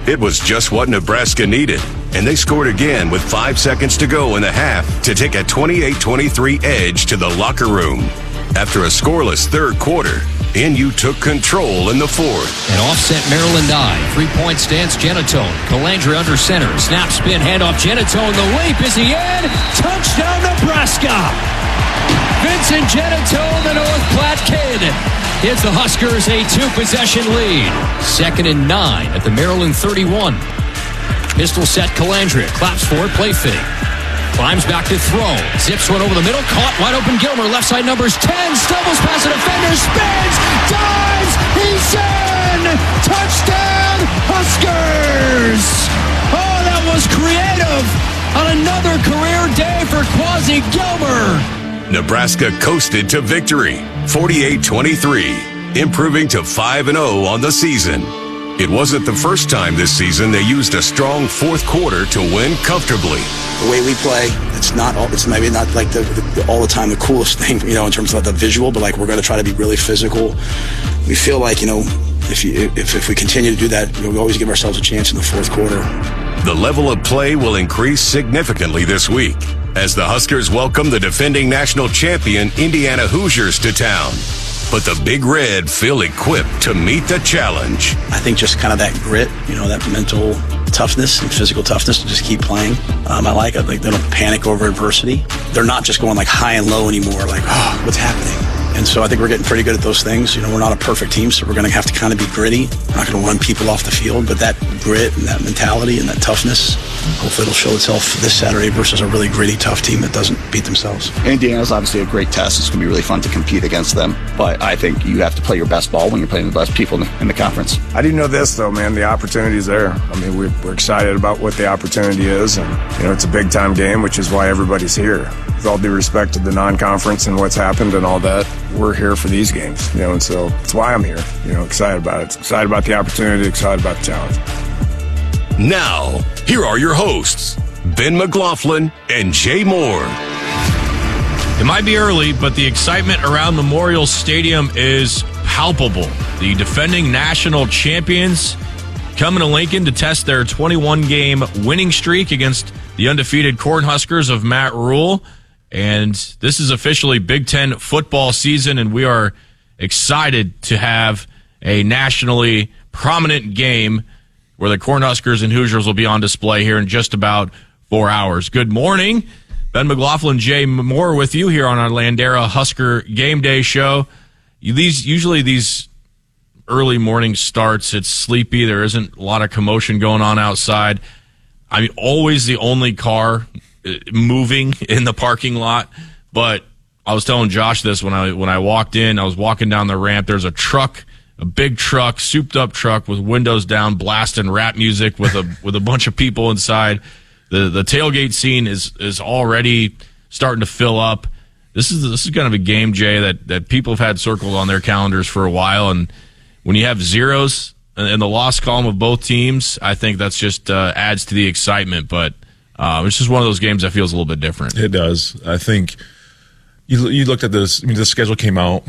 It was just what Nebraska needed, and they scored again with 5 seconds to go in the half to take a 28-23 edge to the locker room. After a scoreless third quarter, NU took control in the fourth. An offset Maryland I. 3-point stance, Genitone. Calandra under center. Snap, spin, handoff, Genitone. The leap is the end. Touchdown, Nebraska. Vincent Genitone, the North Platte kid, gives the Huskers a 2-possession lead. 2nd and 9 at the Maryland 31. Pistol set, Calandra. Claps for it, play fake. Climbs back to throw. Zips one over the middle. Caught wide open Gilmer. Left side numbers 10. Stumbles past a defender. Spins. Dives. He's in. Touchdown Huskers. Oh, that was creative. On another career day for Quasi Gilmer. Nebraska coasted to victory, 48-23, improving to 5-0 on the season. It wasn't the first time this season they used a strong fourth quarter to win comfortably. The way we play, it's maybe not like the all the time the coolest thing, in terms of the visual, but like we're going to try to be really physical. We feel like, if we continue to do that, we always give ourselves a chance in the fourth quarter. The level of play will increase significantly this week as the Huskers welcome the defending national champion Indiana Hoosiers to town. But the Big Red feel equipped to meet the challenge. I think just kind of that grit, that mental toughness and physical toughness to just keep playing. I like it. Like they don't panic over adversity. They're not just going like high and low anymore. Like, oh, what's happening? And so I think we're getting pretty good at those things. We're not a perfect team, so we're going to have to kind of be gritty. We're not going to run people off the field, but that grit and that mentality and that toughness, hopefully it'll show itself this Saturday versus a really gritty, tough team that doesn't beat themselves. Indiana's obviously a great test. It's going to be really fun to compete against them, but I think you have to play your best ball when you're playing the best people in the conference. I do know this, though, man. The opportunity's there. I mean, we're excited about what the opportunity is, and, it's a big-time game, which is why everybody's here. With all due respect to the non-conference and what's happened and all that, we're here for these games, and so that's why I'm here, excited about it. Excited about the opportunity, excited about the challenge. Now, here are your hosts, Ben McLaughlin and Jay Moore. It might be early, but the excitement around Memorial Stadium is palpable. The defending national champions coming to Lincoln to test their 21-game winning streak against the undefeated Cornhuskers of Matt Rhule. And this is officially Big Ten football season, and we are excited to have a nationally prominent game where the Cornhuskers and Hoosiers will be on display here in just about 4 hours. Good morning. Ben McLaughlin, Jay Moore with you here on our Landera Husker Game Day show. Usually these early morning starts, it's sleepy. There isn't a lot of commotion going on outside. I'm always the only car moving in the parking lot, but I was telling Josh this when I walked in. I was walking down the ramp. There's a truck, a big truck, souped up truck with windows down, blasting rap music with a bunch of people inside. The tailgate scene is already starting to fill up. This is kind of a game, Jay, that people have had circled on their calendars for a while, and when you have zeros in the loss column of both teams, I think that's just adds to the excitement. But it's just one of those games that feels a little bit different. It does. I think you looked at this. I mean, the schedule came out.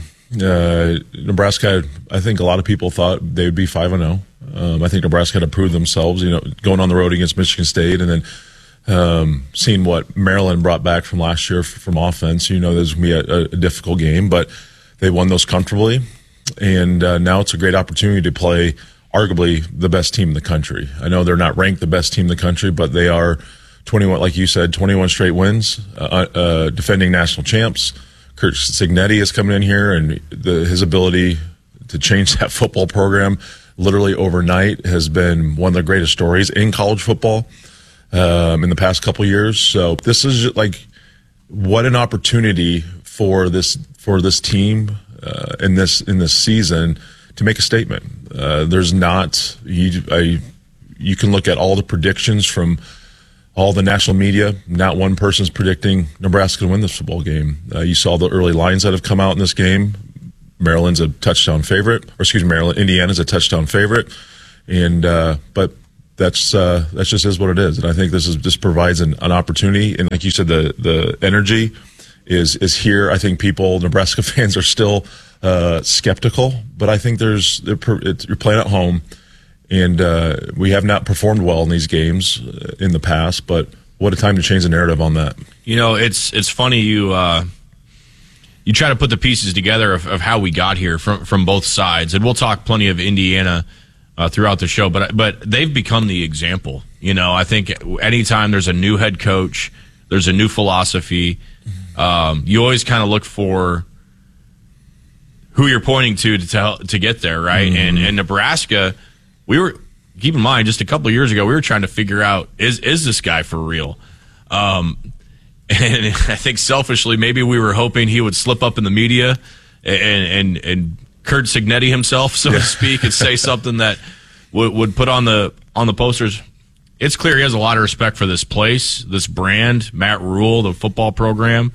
Nebraska, I think a lot of people thought they would be 5-0. I think Nebraska had to prove themselves, going on the road against Michigan State and then seeing what Maryland brought back from last year from offense. There's going to be a difficult game, but they won those comfortably. And now it's a great opportunity to play arguably the best team in the country. I know they're not ranked the best team in the country, but they are 21, like you said, 21 straight wins, defending national champs. Curt Cignetti is coming in here, and his ability to change that football program literally overnight has been one of the greatest stories in college football in the past couple years. So this is like what an opportunity for this team in this season to make a statement. There's not you can look at all the predictions from all the national media. Not one person's predicting Nebraska to win this football game. You saw the early lines that have come out in this game. Maryland's a touchdown favorite, Indiana's a touchdown favorite, and but that's just is what it is. And I think this provides an opportunity. And like you said, the energy is here. I think Nebraska fans are still skeptical, but I think you're playing at home, And we have not performed well in these games in the past, but what a time to change the narrative on that. You know, it's funny you try to put the pieces together of how we got here from both sides, and we'll talk plenty of Indiana throughout the show, but they've become the example. You know, I think anytime there's a new head coach, there's a new philosophy, you always kind of look for who you're pointing to get there, right? Mm-hmm. And Nebraska, keep in mind, just a couple of years ago, we were trying to figure out, is this guy for real? And I think selfishly, maybe we were hoping he would slip up in the media and Curt Cignetti himself, so to speak, and say something that would put on the posters. It's clear he has a lot of respect for this place, this brand, Matt Rule, the football program,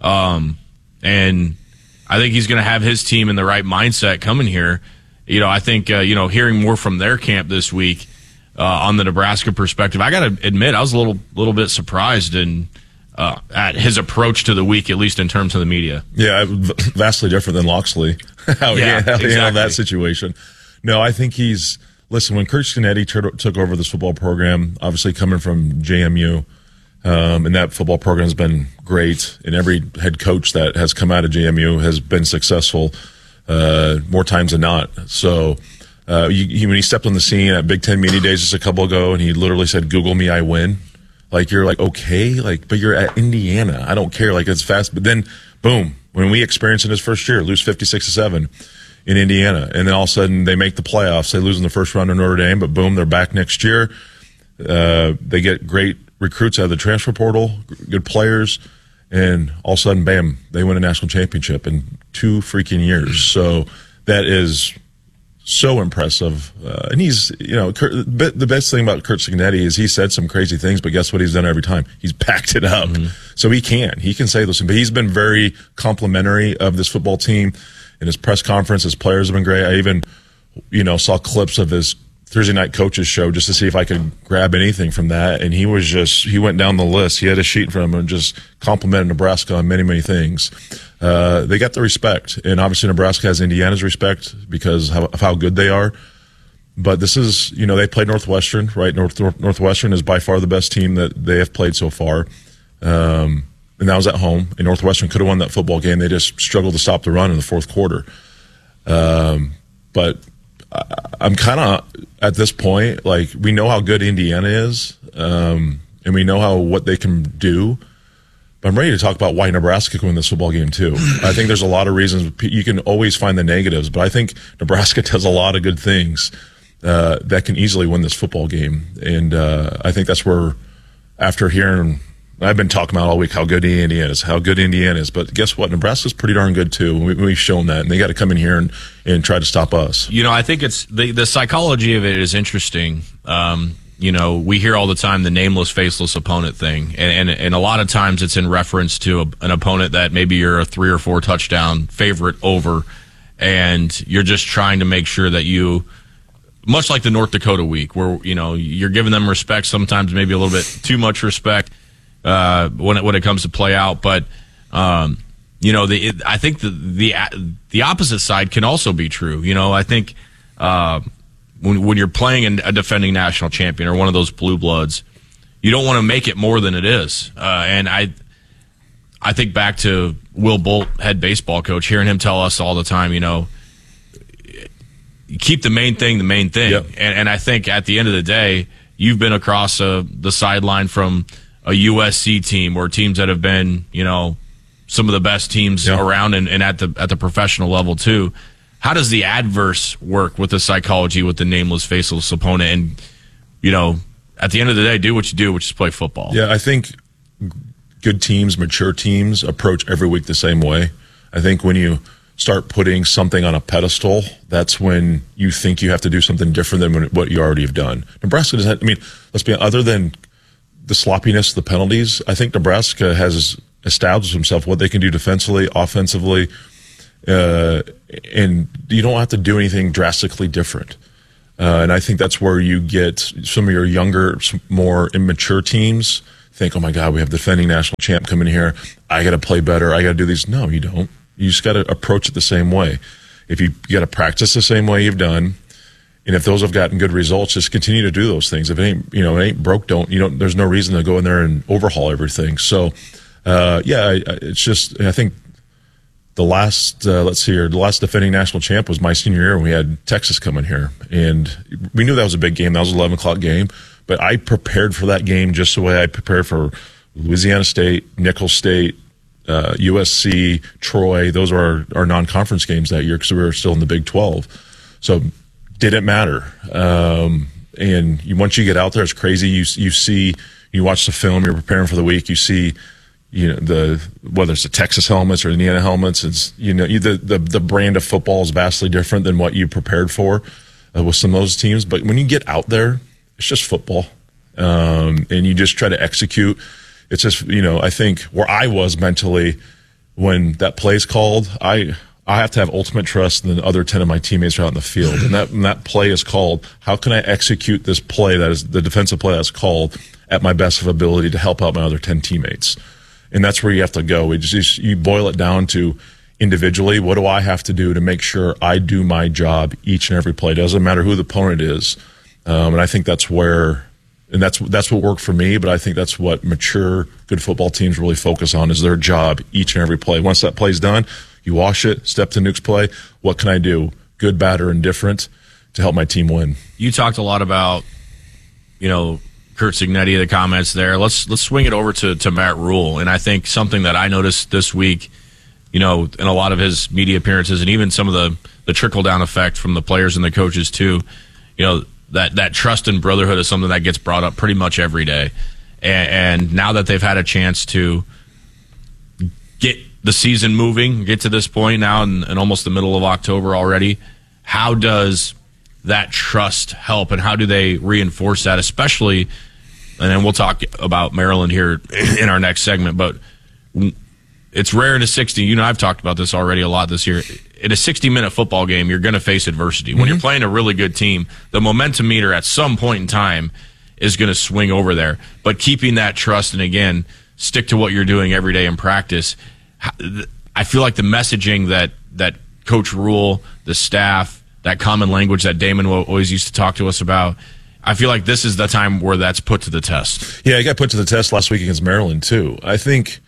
and I think he's going to have his team in the right mindset coming here. You know, I think hearing more from their camp this week on the Nebraska perspective, I got to admit I was a little bit surprised at his approach to the week, at least in terms of the media. Yeah, vastly different than Loxley. how he handled that situation. No, I think listen, when Curt Cignetti took over this football program, obviously coming from JMU, and that football program has been great, and every head coach that has come out of JMU has been successful more times than not. So when he stepped on the scene at Big Ten Media Days just a couple ago, and he literally said, "Google me, I win." Like, you're like, okay, like, but you're at Indiana. I don't care. Like, it's fast. But then, boom, when we experienced in his first year, lose 56-7 in Indiana. And then all of a sudden they make the playoffs. They lose in the first round to Notre Dame, but boom, they're back next year. They get great recruits out of the transfer portal, good players. And all of a sudden, bam, they win a national championship in 2 freaking years. So that is so impressive. And he's, the best thing about Curt Cignetti is he said some crazy things, but guess what he's done every time? He's backed it up. Mm-hmm. So he can say those things. But he's been very complimentary of this football team. In his press conference, his players have been great. I even, saw clips of his Thursday night coaches show just to see if I could grab anything from that. And he went down the list. He had a sheet from him and just complimented Nebraska on many, many things. They got the respect, and obviously Nebraska has Indiana's respect because of how good they are. But this is, they played Northwestern, right? Northwestern is by far the best team that they have played so far. And that was at home. And Northwestern could have won that football game. They just struggled to stop the run in the fourth quarter. But I'm kind of at this point, like, we know how good Indiana is, and we know what they can do. But I'm ready to talk about why Nebraska can win this football game too. I think there's a lot of reasons. You can always find the negatives, but I think Nebraska does a lot of good things that can easily win this football game. And I think that's where, after hearing, I've been talking about all week how good Indiana is. But guess what? Nebraska's pretty darn good too. We've shown that, and they got to come in here and try to stop us. I think it's the psychology of it is interesting. We hear all the time the nameless, faceless opponent thing, and a lot of times it's in reference to an opponent that maybe you're a 3 or 4 touchdown favorite over, and you're just trying to make sure that you, much like the North Dakota week, where you're giving them respect, sometimes maybe a little bit too much respect when it comes to play out, but I think the opposite side can also be true. I think. When you're playing a defending national champion or one of those blue bloods, you don't want to make it more than it is. And I think back to Will Bolt, head baseball coach, hearing him tell us all the time, keep the main thing the main thing. Yep. And I think at the end of the day, you've been across the sideline from a USC team or teams that have been, some of the best teams around and at the professional level too. How does the adverse work with the psychology with the nameless, faceless opponent? And, at the end of the day, do what you do, which is play football. Yeah, I think good teams, mature teams, approach every week the same way. I think when you start putting something on a pedestal, that's when you think you have to do something different than what you already have done. Nebraska doesn't, let's be honest, other than the sloppiness, the penalties, I think Nebraska has established himself what they can do defensively, offensively, and you don't have to do anything drastically different. And I think that's where you get some of your younger, more immature teams think, oh my God, we have the defending national champ coming here. I got to play better. I got to do these. No, you don't. You just got to approach it the same way. If you got to practice the same way you've done, And if those have gotten good results, just continue to do those things. If it ain't broke, there's no reason to go in there and overhaul everything. So, it's just, I think the last, the last defending national champ was my senior year when we had Texas coming here. And we knew that was a big game. That was an 11 o'clock game. But I prepared for that game just the way I prepared for Louisiana State, Nicholls State, USC, Troy. Those were our non-conference games that year because we were still in the Big 12. So didn't matter. And once you get out there, it's crazy. You watch the film, you're preparing for the week, you see, whether it's the Texas helmets or the Indiana helmets, it's, the brand of football is vastly different than what you prepared for with some of those teams. But when you get out there, it's just football. And you just try to execute. It's just, I think where I was mentally when that play's called, I have to have ultimate trust in the other 10 of my teammates are out in the field. And that play is called, how can I execute this play that is the defensive play that's called at my best of ability to help out my other 10 teammates? And that's where you have to go. You boil it down to individually, what do I have to do to make sure I do my job each and every play? It doesn't matter who the opponent is. And I think that's where, and that's what worked for me, but I think that's what mature, good football teams really focus on is their job each and every play. Once that play's done, you wash it, step to Nuke's play. What can I do, good, bad, or indifferent, to help my team win? You talked a lot about, Curt Cignetti, the comments there. Let's swing it over to Matt Rhule. And I think something that I noticed this week, in a lot of his media appearances and even some of the trickle-down effect from the players and the coaches too, that trust and brotherhood is something that gets brought up pretty much every day. And now that they've had a chance to get the season moving, get to this point now in almost the middle of October already, how does that trust help and how do they reinforce that, especially, and then we'll talk about Maryland here in our next segment, but it's rare in a 60, I've talked about this already a lot this year. In a 60-minute football game, you're going to face adversity. When you're playing a really good team, the momentum meter at some point in time is going to swing over there. But keeping that trust and, again, stick to what you're doing every day in practice, I feel like the messaging that Coach Rhule, the staff, that common language that Damon always used to talk to us about, I feel like this is the time where that's put to the test. Yeah, it got put to the test last week against Maryland, too. I think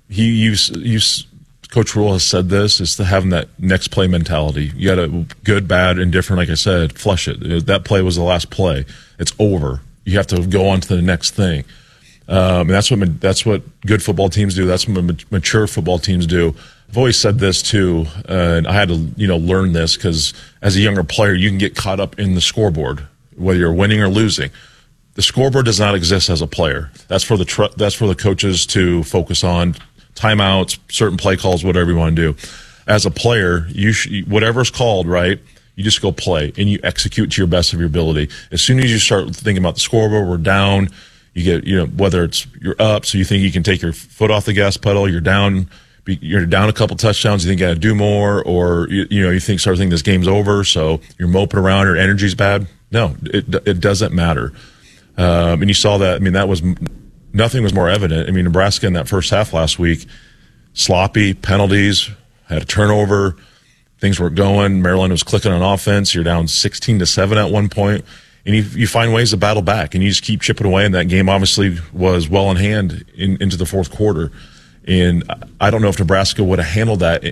Coach Rhule has said this, is to having that next play mentality. You got to good, bad, indifferent, like I said, flush it. That play was the last play. It's over. You have to go on to the next thing. And that's what good football teams do. That's what mature football teams do. I've always said this too, and I had to learn this because as a younger player, you can get caught up in the scoreboard, whether you're winning or losing. The scoreboard does not exist as a player. That's for the coaches to focus on. Timeouts, certain play calls, whatever you want to do. As a player, whatever's called, right, you just go play and you execute to your best of your ability. As soon as you start thinking about the scoreboard, we're down, you get, whether it's you're up, so you think you can take your foot off the gas pedal, you're down a couple touchdowns, you think you got to do more, or you start thinking this game's over, so you're moping around, your energy's bad. No, it doesn't matter. And you saw that. Nothing was more evident. Nebraska in that first half last week, sloppy, penalties, had a turnover, things weren't going. Maryland was clicking on offense. You're down 16-7 at one point, and you find ways to battle back, and you just keep chipping away. And that game obviously was well in hand into the fourth quarter. And I don't know if Nebraska would have handled that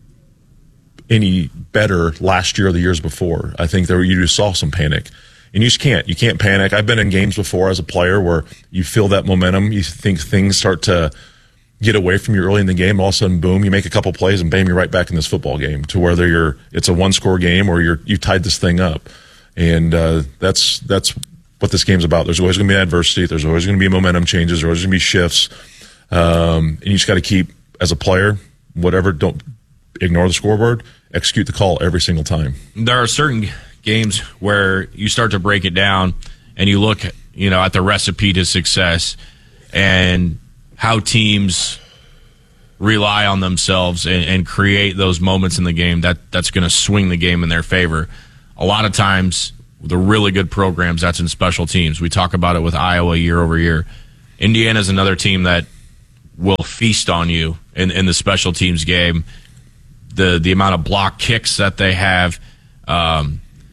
any better last year or the years before. I think you just saw some panic. And you just can't. You can't panic. I've been in games before as a player where you feel that momentum. You think things start to get away from you early in the game. All of a sudden, boom, you make a couple plays and bam, you're right back in this football game to whether it's a one-score game or you tied this thing up. And that's what this game's about. There's always going to be adversity. There's always going to be momentum changes. There's always going to be shifts. And you just got to keep, as a player, don't ignore the scoreboard. Execute the call every single time. There are certain games where you start to break it down and you look, at the recipe to success and how teams rely on themselves and create those moments in the game that's going to swing the game in their favor. A lot of times, the really good programs, that's in special teams. We talk about it with Iowa year over year. Indiana's another team that will feast on you in the special teams game. The amount of block kicks that they have,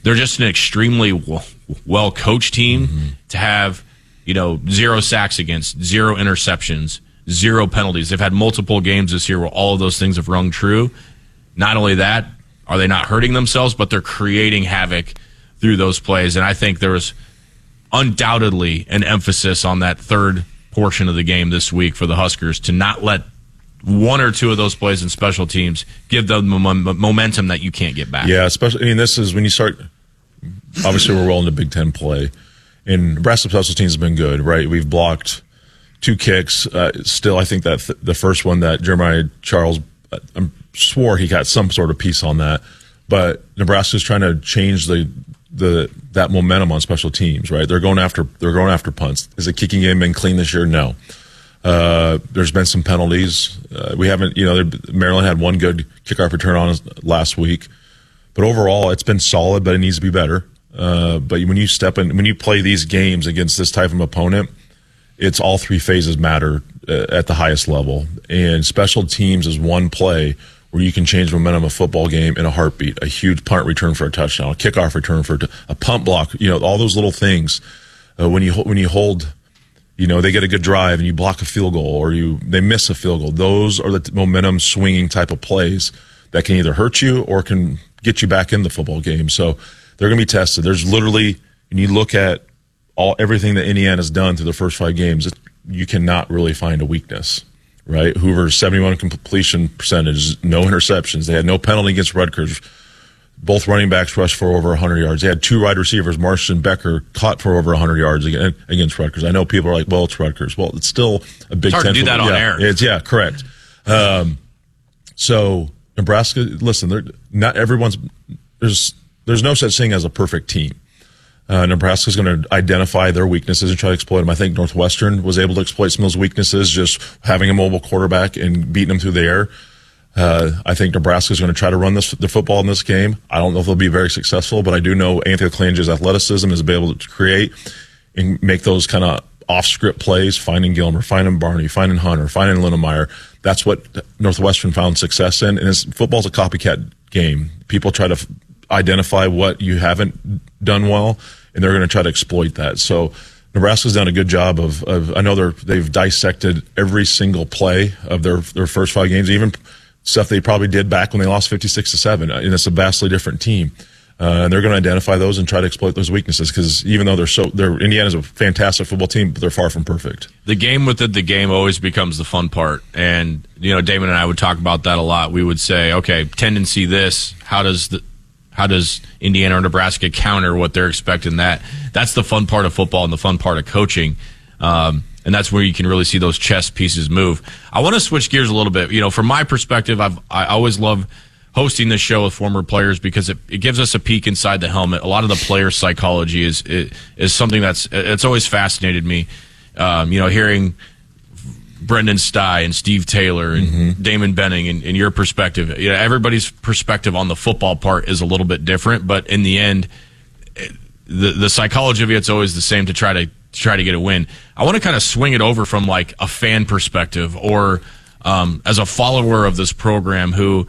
they're just an extremely well coached team to have, 0 sacks against, 0 interceptions, 0 penalties. They've had multiple games this year where all of those things have rung true. Not only that, are they not hurting themselves, but they're creating havoc through those plays. And I think there was undoubtedly an emphasis on that third portion of the game this week for the Huskers to not let one or two of those plays in special teams give them the momentum that you can't get back. Yeah, especially, this is when you start, obviously we're well into Big Ten play, and Nebraska special teams has been good, right? We've blocked 2 kicks. Still, I think that the first one that Jeremiah Charles, I swore he got some sort of piece on that, but Nebraska's trying to change that momentum on special teams, right? They're going after punts. Is the kicking game been clean this year? No. There's been some penalties. We haven't, Maryland had one good kickoff return on us last week, but overall it's been solid, but it needs to be better. But when you play these games against this type of opponent, it's all 3 phases matter at the highest level. And special teams is one play where you can change the momentum of a football game in a heartbeat. A huge punt return for a touchdown, a kickoff return for a punt block, all those little things. When you hold, they get a good drive and you block a field goal or they miss a field goal. Those are the momentum swinging type of plays that can either hurt you or can get you back in the football game. So they're going to be tested. There's literally, when you look at everything that Indiana's done through the first 5 games, you cannot really find a weakness, right? Hoover's 71 completion percentage, no interceptions. They had no penalty against Rutgers. Both running backs rushed for over 100 yards. They had 2 wide receivers, Marsh and Becker, caught for over 100 yards against Rutgers. I know people are like, well, it's Rutgers. Well, it's still a Big Ten. It's hard to do that on air. Correct. So Nebraska, listen, not everyone's there's no such thing as a perfect team. Nebraska's going to identify their weaknesses and try to exploit them. I think Northwestern was able to exploit some of those weaknesses, just having a mobile quarterback and beating them through the air. I think Nebraska's going to try to run the football in this game. I don't know if they'll be very successful, but I do know Anthony Colange's athleticism is able to create and make those kind of off-script plays, finding Gilmer, finding Barney, finding Hunter, finding Linnemeyer. That's what Northwestern found success in. And football's a copycat game. People try to identify what you haven't done well, and they're going to try to exploit that. So Nebraska's done a good job of I know they've dissected every single play of their first 5 games, even stuff they probably did back when they lost 56-7, and it's a vastly different team. And they're going to identify those and try to exploit those weaknesses, because even though Indiana's a fantastic football team, but they're far from perfect. The game within the game always becomes the fun part. And, Damon and I would talk about that a lot. We would say, okay, tendency this, how does Indiana or Nebraska counter what they're expecting? That's the fun part of football and the fun part of coaching. And that's where you can really see those chess pieces move. I want to switch gears a little bit. From my perspective, I always love hosting this show with former players because it gives us a peek inside the helmet. A lot of the player psychology is something it's always fascinated me. Hearing Brendan Stye and Steve Taylor and Damon Benning and your perspective. Everybody's perspective on the football part is a little bit different, but in the end, the psychology of it's always the same to try to get a win. I want to kind of swing it over from like a fan perspective or as a follower of this program who,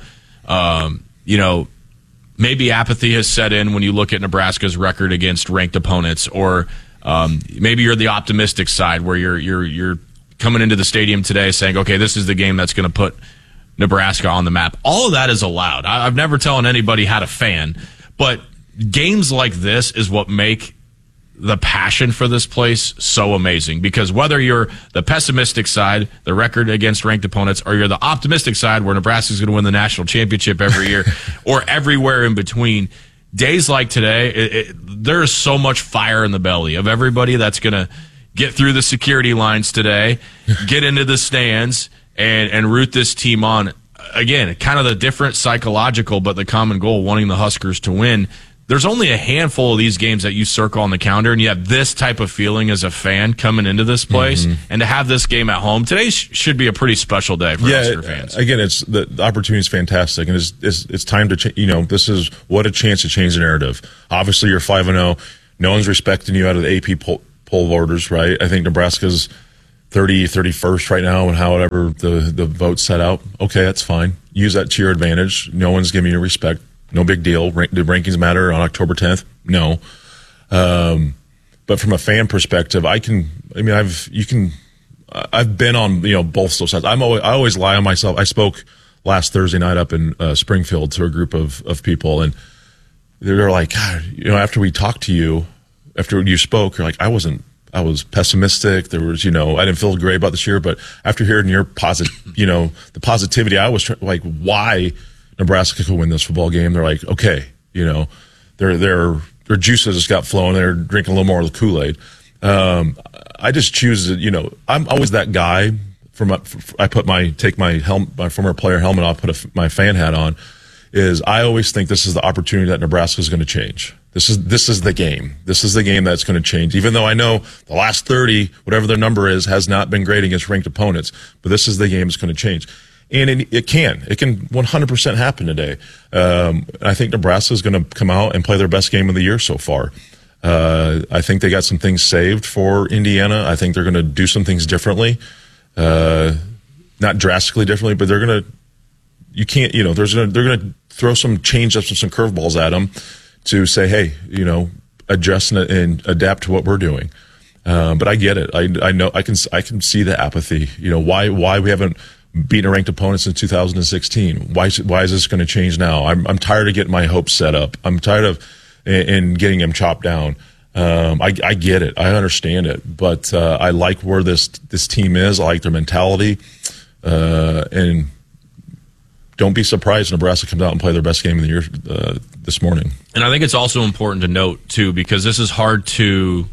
maybe apathy has set in when you look at Nebraska's record against ranked opponents, or maybe you're the optimistic side where you're coming into the stadium today saying, okay, this is the game that's going to put Nebraska on the map. All of that is allowed. I've never telling anybody how to fan, but games like this is what make the passion for this place so amazing, because whether you're the pessimistic side, the record against ranked opponents, or you're the optimistic side where Nebraska's going to win the national championship every year or everywhere in between, days like today, there is so much fire in the belly of everybody that's going to get through the security lines today, get into the stands, and root this team on. Again, kind of the different psychological, but the common goal, wanting the Huskers to win. There's only a handful of these games that you circle on the calendar, and you have this type of feeling as a fan coming into this place. And to have this game at home, today should be a pretty special day for Husker fans. Again, the opportunity is fantastic, and it's time to this is what a chance to change the narrative. Obviously, you're 5-0. No one's respecting you out of the AP poll voters, right? I think Nebraska's 31st right now, and however the vote set out. Okay, that's fine. Use that to your advantage. No one's giving you respect. No big deal. Do rankings matter on October 10th? No. But from a fan perspective, I've been on, both those sides. I always lie on myself. I spoke last Thursday night up in Springfield to a group of people, and they're like, God, after we talked to you, after you spoke, you're like, I was pessimistic. There was, I didn't feel great about this year, but after hearing your the positivity, I was like, why Nebraska could win this football game? They're like, okay, their juices just got flowing. They're drinking a little more of the Kool-Aid. I just choose to, I'm always that guy. Take my former player helmet off, put my fan hat on. I always think this is the opportunity that Nebraska is going to change. This is the game. This is the game that's going to change. Even though I know the last 30, whatever their number is, has not been great against ranked opponents, but this is the game that's going to change. And it can 100% happen today. I think Nebraska is going to come out and play their best game of the year so far. I think they got some things saved for Indiana. I think they're going to do some things differently, not drastically differently, but they're going to. They're going to throw some change-ups and some curveballs at them to say, hey, adjust and adapt to what we're doing. But I get it. I know I can see the apathy. Why we haven't beaten a ranked opponent since 2016? Why is this going to change now? I'm tired of getting my hopes set up. I'm tired of and getting them chopped down. I get it. I understand it. But I like where this team is. I like their mentality. And don't be surprised Nebraska comes out and play their best game of the year this morning. And I think it's also important to note, too, because this is hard to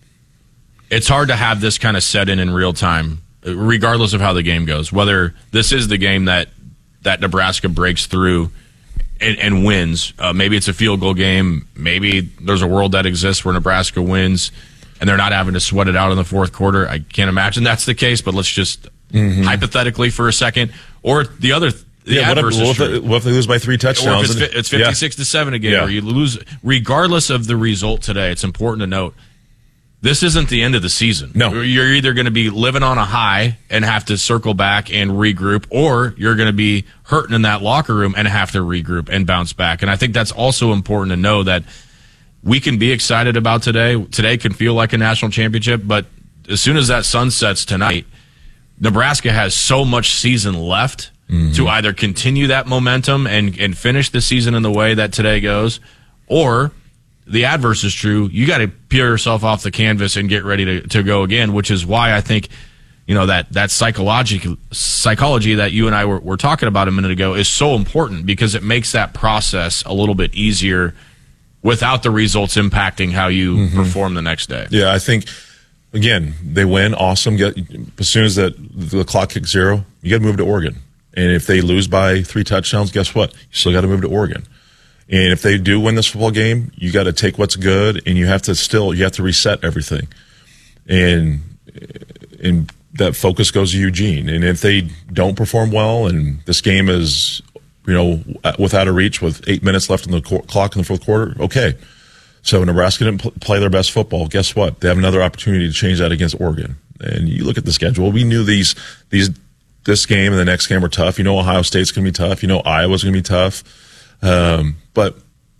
have this kind of set in real time, regardless of how the game goes. Whether this is the game that Nebraska breaks through and wins. Maybe it's a field goal game. Maybe there's a world that exists where Nebraska wins and they're not having to sweat it out in the fourth quarter. I can't imagine that's the case, but let's just hypothetically for a second. Or the other what if they lose by 3 touchdowns? Or if it's 56-7 again, or you lose. Regardless of the result today, it's important to note this isn't the end of the season. No. You're either going to be living on a high and have to circle back and regroup, or you're going to be hurting in that locker room and have to regroup and bounce back. And I think that's also important to know that we can be excited about today. Today can feel like a national championship, but as soon as that sun sets tonight, Nebraska has so much season left to either continue that momentum and finish the season in the way that today goes, or the adverse is true. You got to peel yourself off the canvas and get ready to go again, which is why I think, that psychology that you and I were talking about a minute ago is so important, because it makes that process a little bit easier without the results impacting how you perform the next day. Yeah, I think, again, they win, awesome. As soon as the clock kicks 0, you got to move to Oregon. And if they lose by 3 touchdowns, guess what? You still got to move to Oregon. And if they do win this football game, you got to take what's good, and you have to reset everything. And that focus goes to Eugene. And if they don't perform well, and this game is, without a reach with 8 minutes left on the clock in the fourth quarter, okay. So Nebraska didn't play their best football. Guess what? They have another opportunity to change that against Oregon. And you look at the schedule. We knew this game and the next game were tough. Ohio State's going to be tough. Iowa's going to be tough. But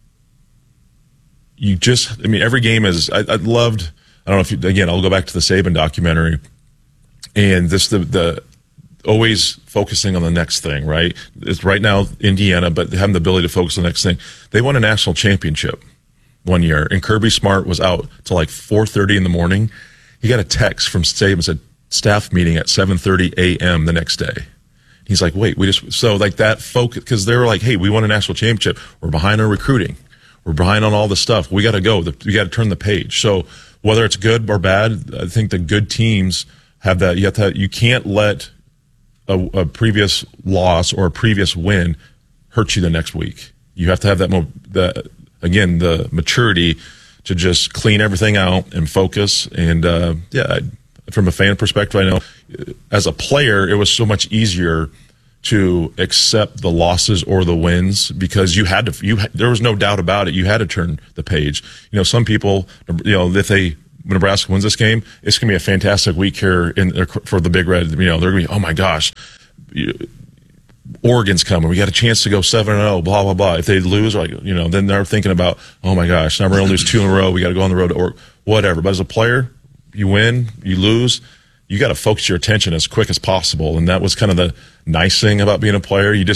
every game is, I loved, I don't know if I'll go back to the Saban documentary, and the always focusing on the next thing, right? It's right now Indiana, but having the ability to focus on the next thing. They won a national championship one year, and Kirby Smart was out till like 4:30 in the morning. He got a text from Saban, said, staff meeting at 7:30 a.m. the next day. He's like, wait, that focus, because they were like, hey, we won a national championship. We're behind on recruiting. We're behind on all the stuff. We got to go. We got to turn the page. So whether it's good or bad, I think the good teams have that. You can't let a previous loss or a previous win hurt you the next week. You have to have the maturity to just clean everything out and focus. And from a fan perspective, I know as a player, it was so much easier to accept the losses or the wins, because there was no doubt about it. You had to turn the page. Some people, if Nebraska wins this game, it's going to be a fantastic week here for the Big Red. They're going to be, oh my gosh, Oregon's coming. We got a chance to go 7-0, blah, blah, blah. If they lose, then they're thinking about, oh my gosh, now we're going to lose 2 in a row. We got to go on the road or whatever. But as a player, you win, you lose, you got to focus your attention as quick as possible. And that was kind of the nice thing about being a player. You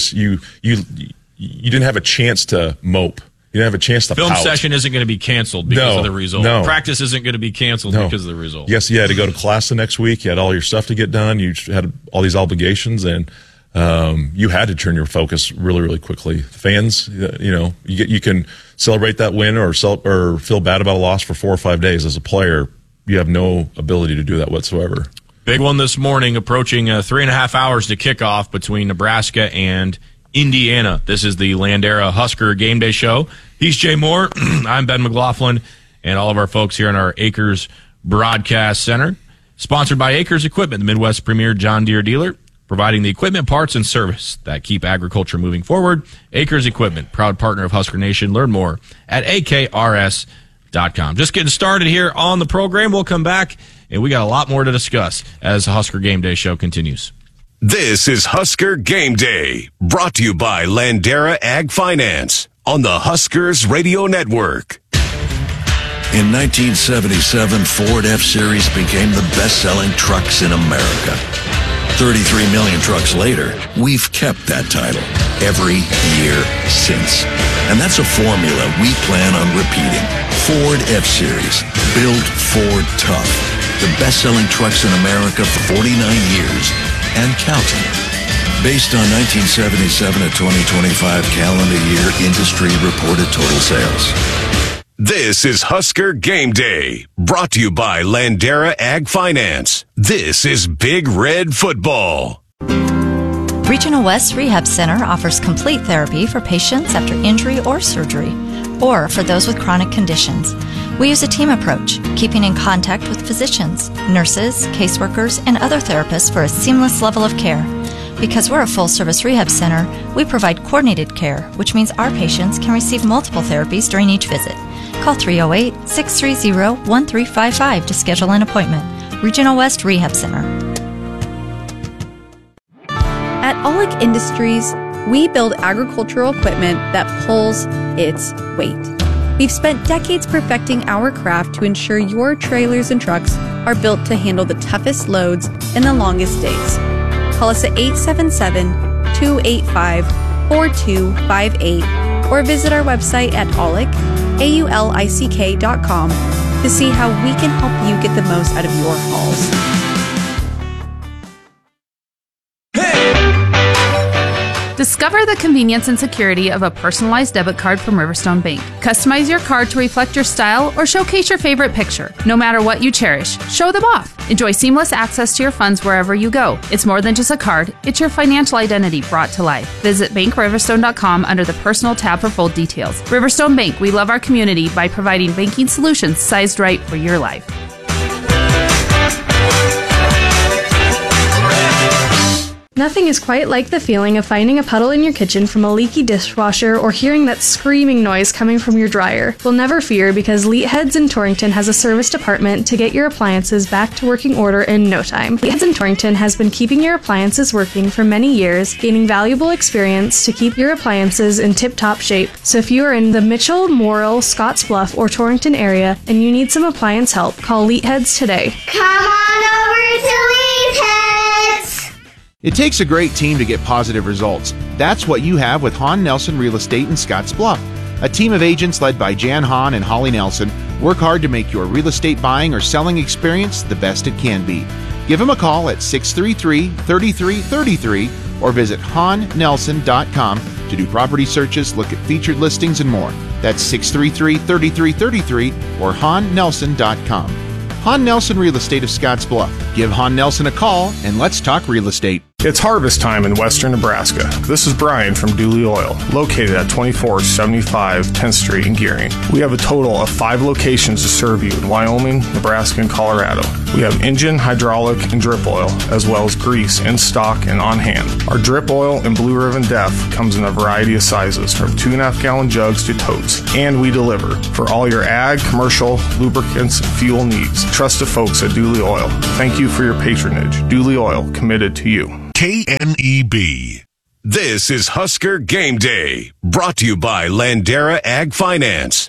didn't have a chance to mope. You didn't have a chance to Film pout. session isn't going to be canceled because of the result. No. Practice isn't going to be canceled because of the result. Yes, you had to go to class the next week. You had all your stuff to get done. You had all these obligations, and you had to turn your focus really, really quickly. Fans, you can celebrate that win or feel bad about a loss for 4 or 5 days. As a player, you have no ability to do that whatsoever. Big one this morning, approaching 3.5 hours to kickoff between Nebraska and Indiana. This is the Landera Husker Game Day Show. He's Jay Moore. I'm Ben McLaughlin, and all of our folks here in our Acres Broadcast Center. Sponsored by Acres Equipment, the Midwest's premier John Deere dealer, providing the equipment, parts, and service that keep agriculture moving forward. Acres Equipment, proud partner of Husker Nation. Learn more at akrs.com. Just getting started here on the program. We'll come back, and we got a lot more to discuss as the Husker Game Day Show continues. This is Husker Game Day, brought to you by Landera Ag Finance on the Huskers Radio Network. In 1977, Ford F-Series became the best-selling trucks in America. 33 million trucks later, we've kept that title every year since. And that's a formula we plan on repeating. Ford F-Series, built Ford tough. The best-selling trucks in America for 49 years. And counting. Based on 1977 to 2025 calendar year industry reported total sales. This is Husker Game Day, brought to you by Landera Ag Finance. This is Big Red Football. Regional West Rehab Center offers complete therapy for patients after injury or surgery, or for those with chronic conditions. We use a team approach, keeping in contact with physicians, nurses, caseworkers, and other therapists for a seamless level of care. Because we're a full-service rehab center, we provide coordinated care, which means our patients can receive multiple therapies during each visit. Call 308-630-1355 to schedule an appointment. Regional West Rehab Center. At Aulick Industries, we build agricultural equipment that pulls its weight. We've spent decades perfecting our craft to ensure your trailers and trucks are built to handle the toughest loads and the longest days. Call us at 877-285-4258 or visit our website at aulick.com to see how we can help you get the most out of your hauls. Discover the convenience and security of a personalized debit card from Riverstone Bank. Customize your card to reflect your style or showcase your favorite picture. No matter what you cherish, show them off. Enjoy seamless access to your funds wherever you go. It's more than just a card, it's your financial identity brought to life. Visit bankriverstone.com under the personal tab for full details. Riverstone Bank, we love our community by providing banking solutions sized right for your life. Nothing is quite like the feeling of finding a puddle in your kitchen from a leaky dishwasher or hearing that screaming noise coming from your dryer. Well, never fear, because Leatheads in Torrington has a service department to get your appliances back to working order in no time. Leatheads in Torrington has been keeping your appliances working for many years, gaining valuable experience to keep your appliances in tip-top shape. So if you are in the Mitchell, Morrill, Scottsbluff, or Torrington area and you need some appliance help, call Leatheads today. Come on over to Leatheads! It takes a great team to get positive results. That's what you have with Hahn Nelson Real Estate in Scottsbluff. A team of agents led by Jan Hahn and Holly Nelson work hard to make your real estate buying or selling experience the best it can be. Give them a call at 633-3333 or visit HahnNelson.com to do property searches, look at featured listings, and more. That's 633-3333 or HahnNelson.com. Hahn Nelson Real Estate of Scottsbluff. Give Hahn Nelson a call and let's talk real estate. It's harvest time in western Nebraska. This is Brian from Dooley Oil, located at 2475 10th Street in Gearing. We have a total of 5 locations to serve you in Wyoming, Nebraska, and Colorado. We have engine, hydraulic, and drip oil, as well as grease in stock and on hand. Our drip oil and Blue Ribbon Def comes in a variety of sizes, from 2.5 gallon jugs to totes, and we deliver for all your ag, commercial, lubricants, and fuel needs. Trust the folks at Dooley Oil. Thank you for your patronage. Dooley Oil, committed to you. KNEB. This is Husker Game Day, brought to you by Landera Ag Finance.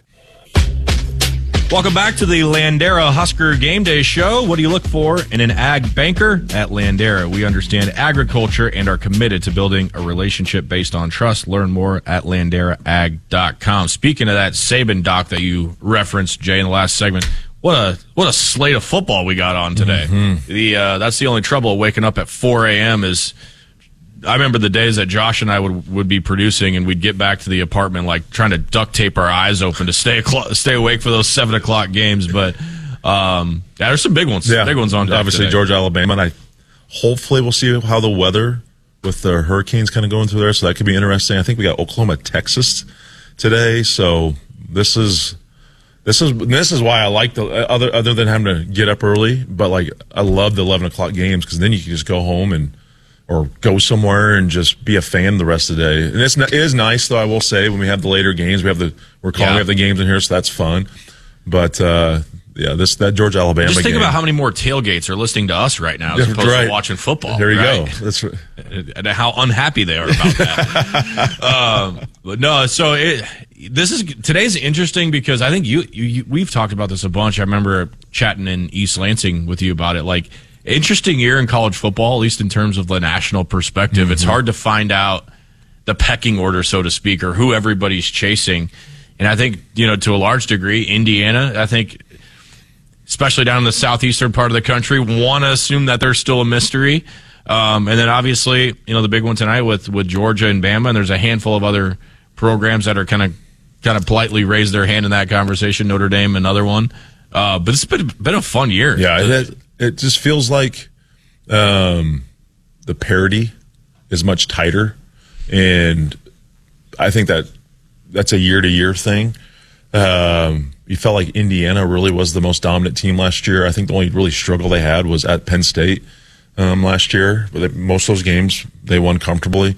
Welcome back to the Landera Husker Game Day Show. What do you look for in an ag banker? At Landera, we understand agriculture and are committed to building a relationship based on trust. Learn more at LanderaAg.com. Speaking of that Saban doc that you referenced, Jay, in the last segment, what a slate of football we got on today. Mm-hmm. That's the only trouble waking up at 4 a.m. is I remember the days that Josh and I would be producing, and we'd get back to the apartment like trying to duct tape our eyes open to stay awake for those 7 o'clock games. But there's some big ones. Big ones on. Obviously, today. Georgia, Alabama, and hopefully we'll see how the weather with the hurricanes kind of going through there. So that could be interesting. I think we got Oklahoma, Texas today. So this is why I like the other than having to get up early. But like I love the 11 o'clock games because then you can just go home or go somewhere and just be a fan the rest of the day. And it is nice, though, I will say, when we have the later games. We have the games in here, so that's fun. But, that Georgia-Alabama game. Just think about how many more tailgates are listening to us right now as opposed to watching football. There you go. That's right. And how unhappy they are about that. But no, so today's interesting because I think we've talked about this a bunch. I remember chatting in East Lansing with you about it. Like, interesting year in college football, at least in terms of the national perspective. Mm-hmm. It's hard to find out the pecking order, so to speak, or who everybody's chasing. And I think, to a large degree, Indiana, I think, especially down in the southeastern part of the country, want to assume that they're still a mystery. And then obviously, the big one tonight with Georgia and Bama, and there's a handful of other programs that are kind of politely raised their hand in that conversation. Notre Dame, another one. But it's been a fun year. Yeah, it just feels like the parity is much tighter, and I think that's a year-to-year thing. You felt like Indiana really was the most dominant team last year. I think the only really struggle they had was at Penn State last year. But most of those games they won comfortably.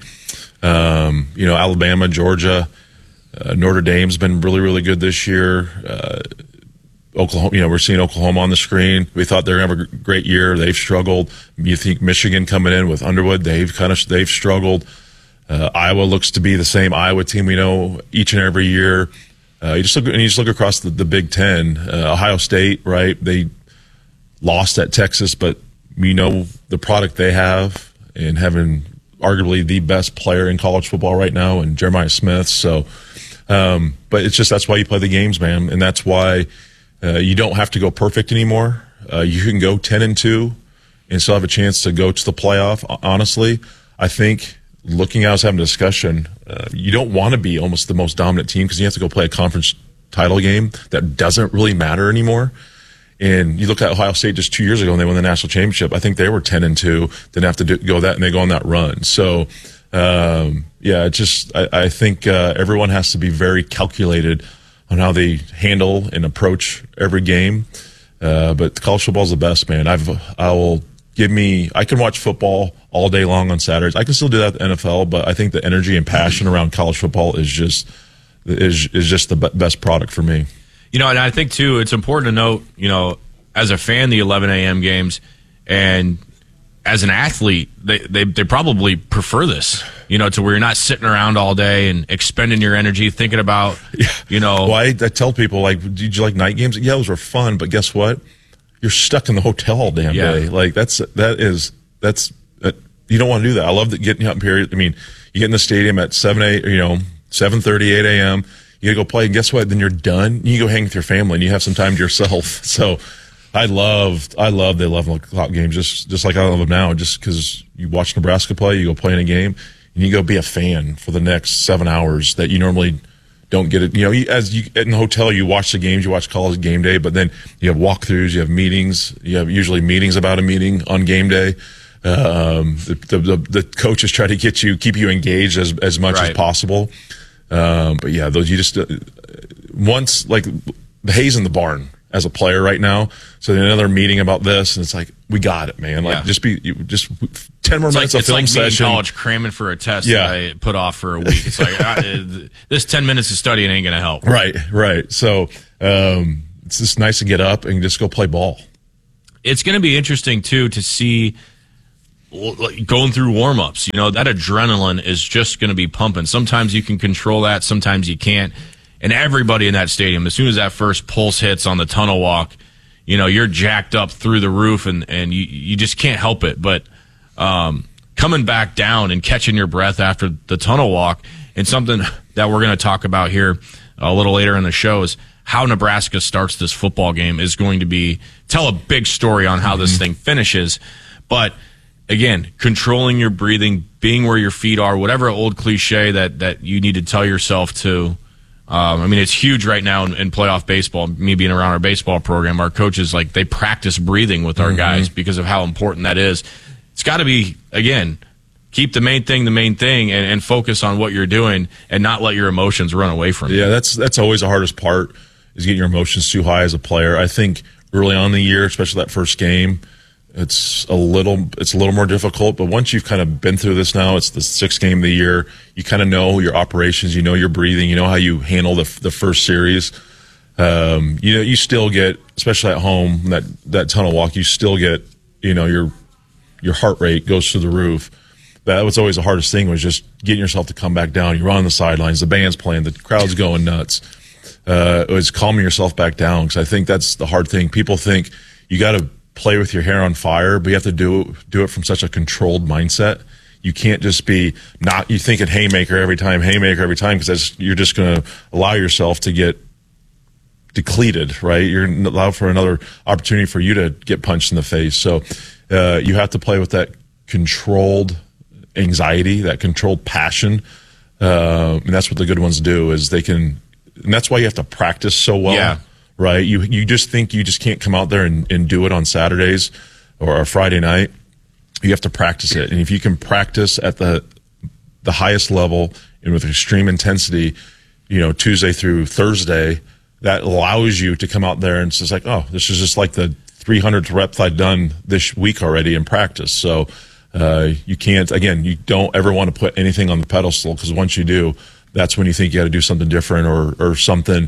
Alabama, Georgia, Notre Dame's been really, really good this year. Oklahoma, we're seeing Oklahoma on the screen. We thought they were going to have a great year. They've struggled. You think Michigan coming in with Underwood, they've struggled. Iowa looks to be the same Iowa team we know each and every year. You just look across the Big Ten. Ohio State, right? They lost at Texas, but we know the product they have and having arguably the best player in college football right now, and Jeremiah Smith. So, but it's just that's why you play the games, man, and that's why. You don't have to go perfect anymore. You can go 10-2 and still have a chance to go to the playoff. Honestly, I think I was having a discussion, you don't want to be almost the most dominant team because you have to go play a conference title game that doesn't really matter anymore. And you look at Ohio State just 2 years ago when they won the national championship. I think they were 10-2, didn't have to go that, and they go on that run. So, I think everyone has to be very calculated on how they handle and approach every game. But college football is the best, man. I can watch football all day long on Saturdays. I can still do that at the NFL, but I think the energy and passion around college football is just the best product for me. And I think too, it's important to note, as a fan, the 11 a.m. games, and as an athlete, they probably prefer this, to where you're not sitting around all day and expending your energy thinking about, Well, I tell people, like, did you like night games? Yeah, those were fun, but guess what? You're stuck in the hotel all damn day. Like, that's you don't want to do that. I love that getting up here. I mean, you get in the stadium at 7:30, 8 a.m. You gotta go play, and guess what? Then you're done. You go hang with your family, and you have some time to yourself. So, I love the 11 o'clock games, just like I love them now, just because you watch Nebraska play, you go play in a game, and you go be a fan for the next 7 hours that you normally don't get it. As you in the hotel, you watch the games, you watch college game day, but then you have walkthroughs, you have meetings, you have usually meetings about a meeting on game day. The coaches try to keep you engaged as much as possible. But yeah, those you just once like the hay's in the barn as a player right now. So then another meeting about this, and it's like, we got it, man. Like, just 10 more minutes of film session. It's like college cramming for a test that I put off for a week. It's like, this 10 minutes of studying ain't going to help. Right. So it's just nice to get up and just go play ball. It's going to be interesting, too, to see going through warm-ups. You know, that adrenaline is just going to be pumping. Sometimes you can control that, sometimes you can't. And everybody in that stadium, as soon as that first pulse hits on the tunnel walk, you know, you're jacked up through the roof, and you just can't help it. But coming back down and catching your breath after the tunnel walk, and something that we're going to talk about here a little later in the show is how Nebraska starts this football game is going to tell a big story on how this thing finishes. But again, controlling your breathing, being where your feet are, whatever old cliche that you need to tell yourself to. I mean, it's huge right now in playoff baseball. Me being around our baseball program, our coaches, like, they practice breathing with our guys because of how important that is. It's got to be, again, keep the main thing and focus on what you're doing and not let your emotions run away from you. Yeah, that's always the hardest part, is getting your emotions too high as a player. I think early on in the year, especially that first game, it's a little more difficult. But once you've kind of been through this now, it's the 6th game of the year. You kind of know your operations, you know your breathing, you know how you handle the first series. You still get, especially at home, that tunnel walk, you still get, you know, your heart rate goes through the roof. That was always the hardest thing, was just getting yourself to come back down. You're on the sidelines, the band's playing, the crowd's going nuts. It was calming yourself back down, because I think that's the hard thing. People think you got to play with your hair on fire, but you have to do it from such a controlled mindset. You can't just be you thinking haymaker every time, because you're just going to allow yourself to get depleted, right? You're going to allow for another opportunity for you to get punched in the face. So you have to play with that controlled anxiety, that controlled passion, and that's what the good ones do. Is they can, and that's why you have to practice so well. Yeah. Right, you just think you just can't come out there and do it on Saturdays or a Friday night. You have to practice it, and if you can practice at the highest level and with extreme intensity, you know, Tuesday through Thursday, that allows you to come out there and it's just like, oh, this is just like the 300th rep I've done this week already in practice. So you can't, again, you don't ever want to put anything on the pedestal, because once you do, that's when you think you got to do something different or something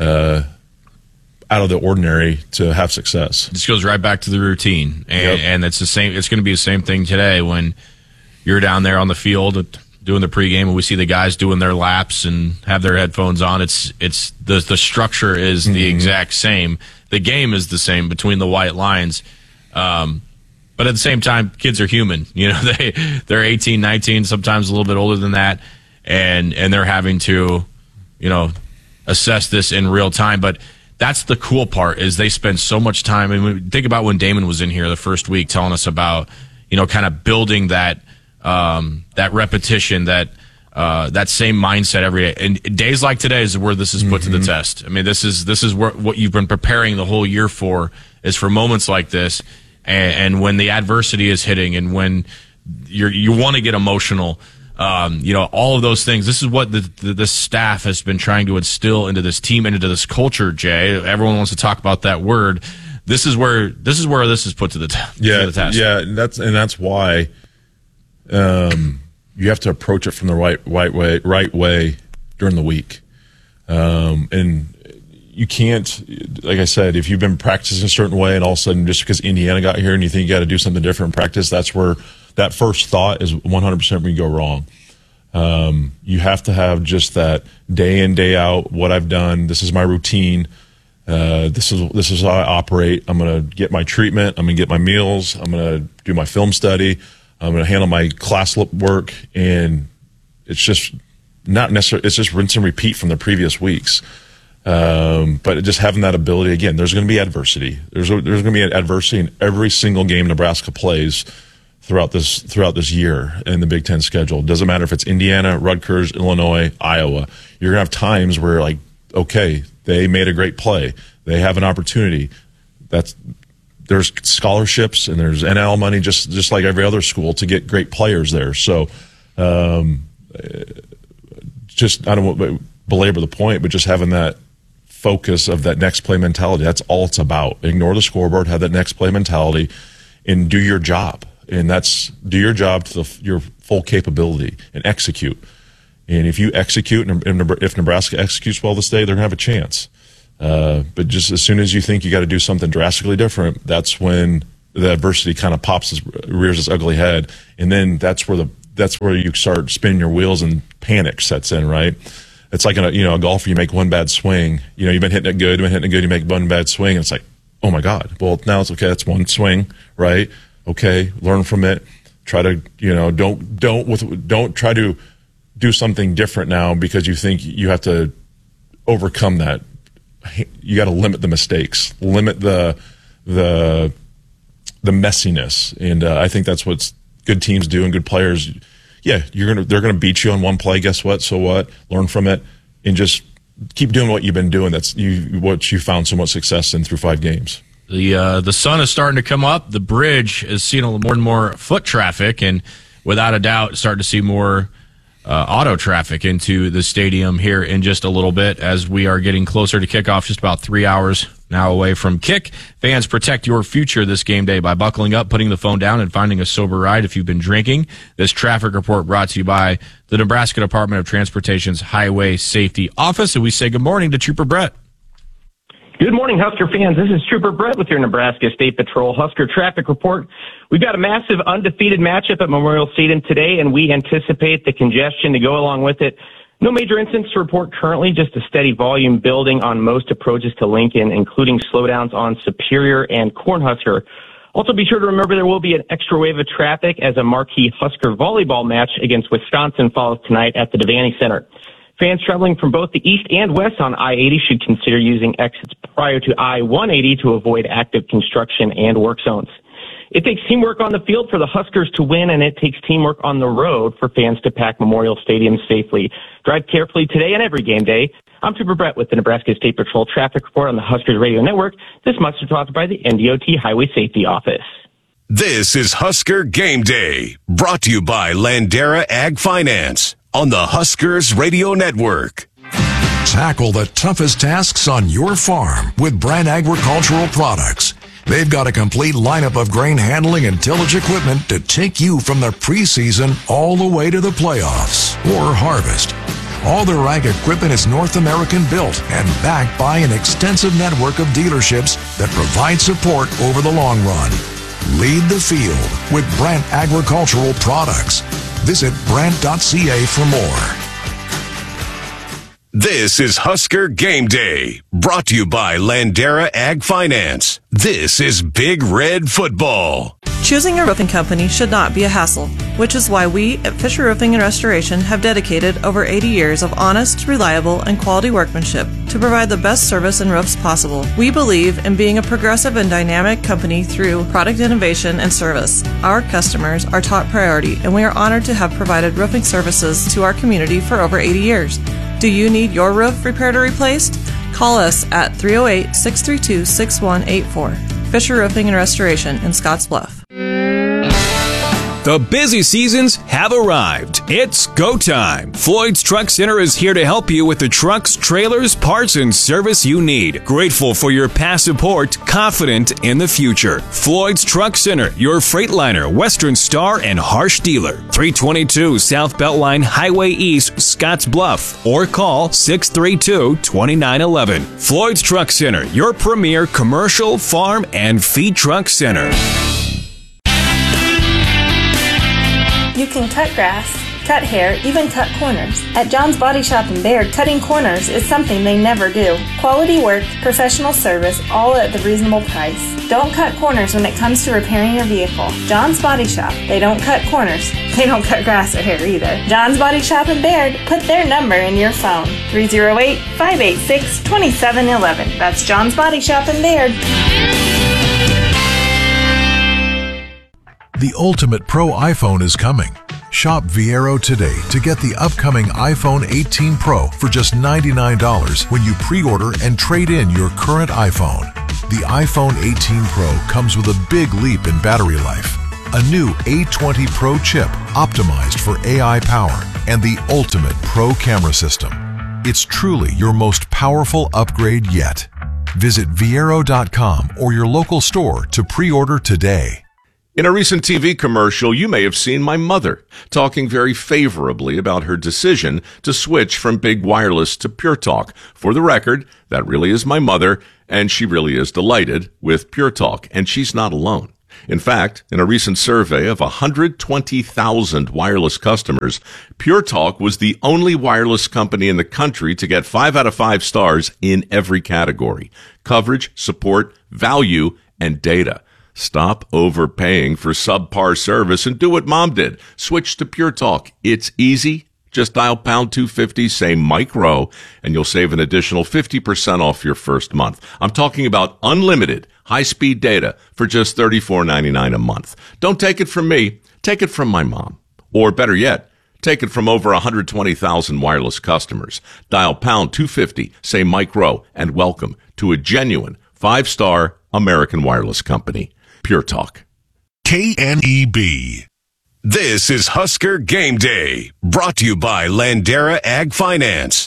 out of the ordinary to have success. This goes right back to the routine, and it's the same. It's going to be the same thing today when you're down there on the field doing the pregame, and we see the guys doing their laps and have their headphones on. It's the structure is the exact same. The game is the same between the white lines, but at the same time, kids are human. You know, they're 18, 19, sometimes a little bit older than that, and they're having to, you know, assess this in real time, but. That's the cool part, is they spend so much time. And think about when Damon was in here the first week telling us about, you know, kind of building that repetition, that same mindset every day. And days like today is where this is put to the test. I mean, this is what you've been preparing the whole year for, is for moments like this. And when the adversity is hitting, and when you want to get emotional, you know, all of those things. This is what the staff has been trying to instill into this team, into this culture, Jay. Everyone wants to talk about that word. This is where this is put to the test. Yeah, that's why you have to approach it from the right way during the week. And you can't, like I said, if you've been practicing a certain way and all of a sudden just because Indiana got here and you think you got to do something different in practice, that's where that first thought is 100% when you go wrong. You have to have just that day in, day out, what I've done. This is my routine. This is how I operate. I'm going to get my treatment. I'm going to get my meals. I'm going to do my film study. I'm going to handle my class work. And it's just not necessarily, it's just rinse and repeat from the previous weeks. But just having that ability, again, there's going to be adversity. There's going to be adversity in every single game Nebraska plays throughout this year in the Big Ten schedule. Doesn't matter if it's Indiana, Rutgers, Illinois, Iowa. You're going to have times where, like, okay, they made a great play. They have an opportunity. There's scholarships and there's NIL money just like every other school to get great players there. So just, I don't want to belabor the point, but just having that focus of that next play mentality, that's all it's about. Ignore the scoreboard, have that next play mentality, and do your job. And that's do your job to your full capability and execute. And if you execute, and if Nebraska executes well this day, they're going to have a chance. But just as soon as you think you got to do something drastically different, that's when the adversity kind of rears its ugly head, and then that's where you start spinning your wheels and panic sets in, right? It's like a golfer, you make one bad swing. You've been hitting it good, you make one bad swing, and it's like, oh my God. Well, now it's okay. That's one swing, right? Okay, learn from it. Try to, don't try to do something different now because you think you have to overcome that. You got to limit the mistakes, limit the messiness, and I think that's what good teams do and good players. Yeah, they're gonna beat you on one play. Guess what? So what? Learn from it and just keep doing what you've been doing. That's what you found so much success in through 5 games. The sun is starting to come up. The bridge is seeing more and more foot traffic, and without a doubt, starting to see more auto traffic into the stadium here in just a little bit as we are getting closer to kickoff, just about 3 hours now away from kick. Fans, protect your future this game day by buckling up, putting the phone down, and finding a sober ride if you've been drinking. This traffic report brought to you by the Nebraska Department of Transportation's Highway Safety Office, and we say good morning to Trooper Brett. Good morning, Husker fans. This is Trooper Brett with your Nebraska State Patrol Husker Traffic Report. We've got a massive undefeated matchup at Memorial Stadium today, and we anticipate the congestion to go along with it. No major incidents to report currently, just a steady volume building on most approaches to Lincoln, including slowdowns on Superior and Cornhusker. Also, be sure to remember there will be an extra wave of traffic as a marquee Husker volleyball match against Wisconsin follows tonight at the Devaney Center. Fans traveling from both the east and west on I-80 should consider using exits prior to I-180 to avoid active construction and work zones. It takes teamwork on the field for the Huskers to win, and it takes teamwork on the road for fans to pack Memorial Stadium safely. Drive carefully today and every game day. I'm Trooper Brett with the Nebraska State Patrol Traffic Report on the Huskers Radio Network. This message sponsored by the NDOT Highway Safety Office. This is Husker Game Day, brought to you by Landera Ag Finance on the Huskers Radio Network. Tackle the toughest tasks on your farm with Brandt Agricultural Products. They've got a complete lineup of grain handling and tillage equipment to take you from the preseason all the way to the playoffs or harvest. All their ag equipment is North American built and backed by an extensive network of dealerships that provide support over the long run. Lead the field with Brandt Agricultural Products. Visit Brandt.ca for more. This is Husker Game Day, brought to you by Landera Ag Finance. This is Big Red Football. Choosing a roofing company should not be a hassle, which is why we at Fisher Roofing and Restoration have dedicated over 80 years of honest, reliable, and quality workmanship to provide the best service and roofs possible. We believe in being a progressive and dynamic company through product innovation and service. Our customers are top priority, and we are honored to have provided roofing services to our community for over 80 years. Do you need your roof repaired or replaced? Call us at 308-632-6184. Fisher Roofing and Restoration in Scotts Bluff. The busy seasons have arrived. It's go time. Floyd's Truck Center is here to help you with the trucks, trailers, parts, and service you need. Grateful for your past support, confident in the future. Floyd's Truck Center, your Freightliner, Western Star, and Harsh dealer. 322 South Beltline Highway East, Scotts Bluff. Or call 632-2911. Floyd's Truck Center, your premier commercial, farm, and feed truck center. You can cut grass, cut hair, even cut corners. At John's Body Shop in Baird, cutting corners is something they never do. Quality work, professional service, all at the reasonable price. Don't cut corners when it comes to repairing your vehicle. John's Body Shop. They don't cut corners. They don't cut grass or hair either. John's Body Shop in Baird. Put their number in your phone. 308-586-2711. That's John's Body Shop in Baird. The ultimate pro iPhone is coming. Shop Viero today to get the upcoming iPhone 18 Pro for just $99 when you pre-order and trade in your current iPhone. The iPhone 18 Pro comes with a big leap in battery life, a new A20 Pro chip optimized for AI power, and the ultimate pro camera system. It's truly your most powerful upgrade yet. Visit Viero.com or your local store to pre-order today. In a recent TV commercial, you may have seen my mother talking very favorably about her decision to switch from Big Wireless to Pure Talk. For the record, that really is my mother, and she really is delighted with Pure Talk, and she's not alone. In fact, in a recent survey of 120,000 wireless customers, Pure Talk was the only wireless company in the country to get 5 out of 5 stars in every category: coverage, support, value, and data. Stop overpaying for subpar service and do what Mom did. Switch to Pure Talk. It's easy. Just dial pound 250, say Mike Rowe, and you'll save an additional 50% off your first month. I'm talking about unlimited high-speed data for just $34.99 a month. Don't take it from me. Take it from my mom. Or better yet, take it from over 120,000 wireless customers. Dial pound 250, say Mike Rowe, and welcome to a genuine 5-star American wireless company. Pure Talk. KNEB. This is Husker Game Day, brought to you by Landera Ag Finance.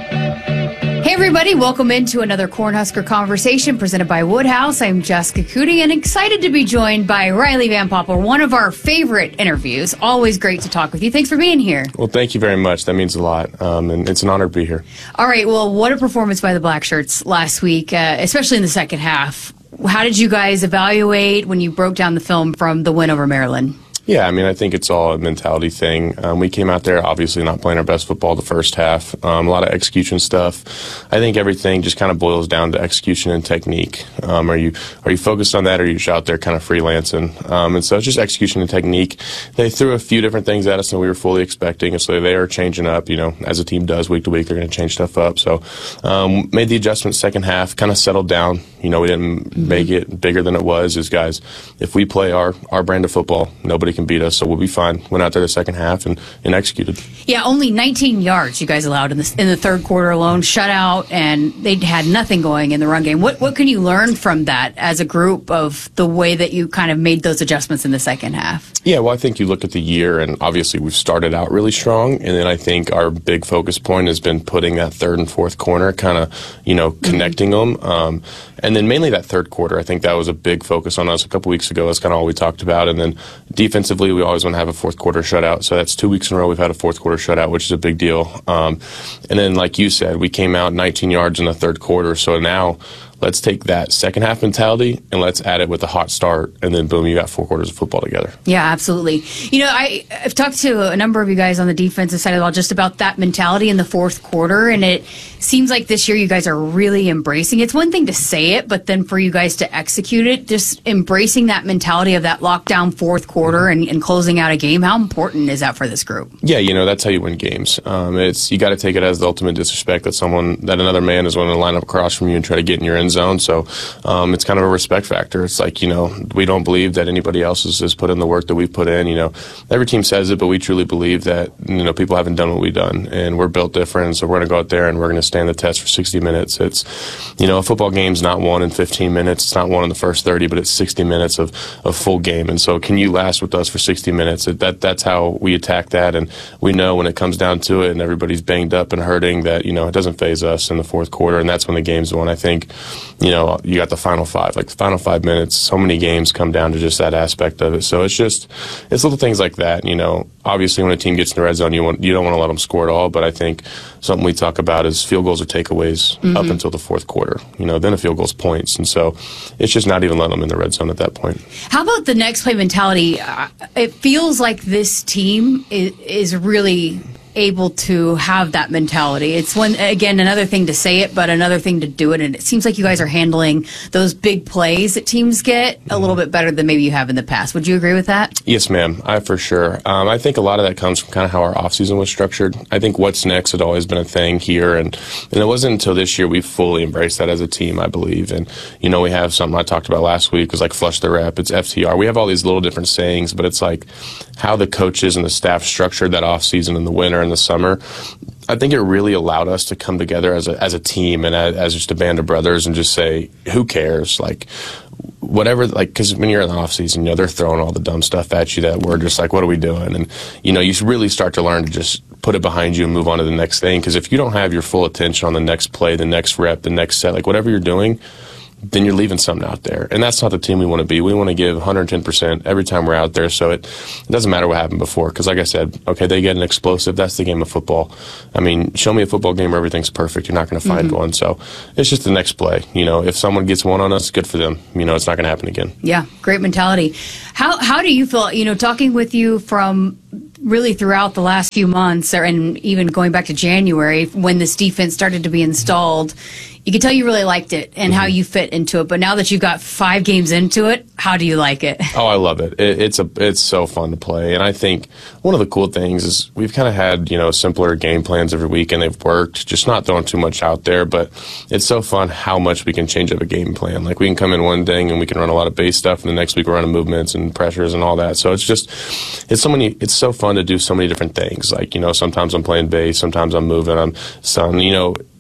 Hey everybody, welcome into another Cornhusker Conversation presented by Woodhouse. I'm Jessica Cootie and excited to be joined by Riley Van Poppel, one of our favorite interviews. Always great to talk with you. Thanks for being here. Well, thank you very much. That means a lot, and it's an honor to be here. All right, well, what a performance by the Black Shirts last week, especially in the second half. How did you guys evaluate when you broke down the film from the win over Maryland? Yeah, I mean, I think it's all a mentality thing. We came out there obviously not playing our best football the first half. A lot of execution stuff. I think everything just kind of boils down to execution and technique. Are you focused on that, or are you just out there kind of freelancing? And so it's just execution and technique. They threw a few different things at us than we were fully expecting, and so they are changing up. You know, as a team does week to week, they're going to change stuff up. So made the adjustment second half, kind of settled down. You know, we didn't make it bigger than it was. As guys, if we play our brand of football, nobody can beat us, so we'll be fine. Went out there the second half and executed. Yeah, only 19 yards you guys allowed in the third quarter alone, shutout, and they had nothing going in the run game. What can you learn from that as a group of the way that you kind of made those adjustments in the second half? Yeah, well, I think you look at the year, and obviously we've started out really strong, and then I think our big focus point has been putting that third and fourth corner, kind of, you know, connecting them. And then mainly that third quarter, I think that was a big focus on us a couple weeks ago. That's kind of all we talked about. And then defensively, we always want to have a fourth quarter shutout. So that's 2 weeks in a row we've had a fourth quarter shutout, which is a big deal. And then, like you said, we came out 19 yards in the third quarter. So now let's take that second half mentality and let's add it with a hot start, and then boom, you got 4 quarters of football together. Yeah, absolutely. You know, I've talked to a number of you guys on the defensive side of the ball just about that mentality in the fourth quarter, and it seems like this year you guys are really embracing it. It's one thing to say it, but then for you guys to execute it, just embracing that mentality of that lockdown fourth quarter and closing out a game. How important is that for this group? Yeah, you know, that's how you win games. You got to take it as the ultimate disrespect that another man is willing to line up across from you and try to get in your end zone. So it's kind of a respect factor. It's like, you know, we don't believe that anybody else has put in the work that we've put in. You know, every team says it, but we truly believe that, you know, people haven't done what we've done, and we're built different. So we're going to go out there and we're going to stand the test for 60 minutes. It's, you know, a football game's not won in 15 minutes. It's not won in the first 30, but it's 60 minutes of full game. And so can you last with us for 60 minutes? That's how we attack that. And we know when it comes down to it and everybody's banged up and hurting that, you know, it doesn't faze us in the fourth quarter. And that's when the game's won. I think, you know, you got the final 5, like the final 5 minutes, so many games come down to just that aspect of it. So it's little things like that. You know, obviously when a team gets in the red zone, you don't want to let them score at all. But I think something we talk about is field goals or takeaways up until the fourth quarter. You know, then a field goal's points. And so it's just not even letting them in the red zone at that point. How about the next play mentality? It feels like this team is really able to have that mentality. It's another thing to say it, but another thing to do it. And it seems like you guys are handling those big plays that teams get a little bit better than maybe you have in the past. Would you agree with that? Yes, ma'am. For sure. I think a lot of that comes from kind of how our offseason was structured. I think what's next had always been a thing here. And it wasn't until this year we fully embraced that as a team, I believe. And, you know, we have something I talked about last week was like flush the rep. It's FTR. We have all these little different sayings, but it's like how the coaches and the staff structured that offseason in the winter in the summer. I think it really allowed us to come together as a team and as just a band of brothers and just say, who cares? Like, whatever, like, because when you're in the off season, you know, they're throwing all the dumb stuff at you that we're just like, what are we doing? And, you know, you really start to learn to just put it behind you and move on to the next thing. Because if you don't have your full attention on the next play, the next rep, the next set, like whatever you're doing, then you're leaving something out there. And that's not the team we want to be. We want to give 110% every time we're out there. So it doesn't matter what happened before. Because like I said, okay, they get an explosive. That's the game of football. I mean, show me a football game where everything's perfect. You're not going to find one. So it's just the next play. You know, if someone gets one on us, good for them. You know, it's not going to happen again. Yeah, great mentality. How do you feel, you know, talking with you from really throughout the last few months, and even going back to January when this defense started to be installed, you could tell you really liked it and how you fit into it. But now that you've got 5 games into it, how do you like it? Oh, I love it. It's so fun to play. And I think one of the cool things is we've kind of had, you know, simpler game plans every week, and they've worked, just not throwing too much out there. But it's so fun how much we can change up a game plan. Like, we can come in one thing and we can run a lot of base stuff, and the next week we're running movements and pressures and all that. So it's so fun to do so many different things. Like, you know, sometimes I'm playing base, sometimes I'm moving, you know,